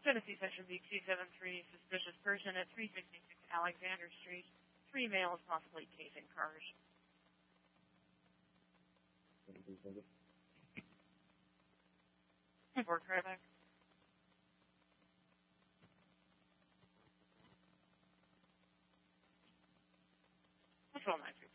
Tennessee Section B273, suspicious person at 366 Alexander Street. 3 males possibly casing cars. Report traffic. Control 9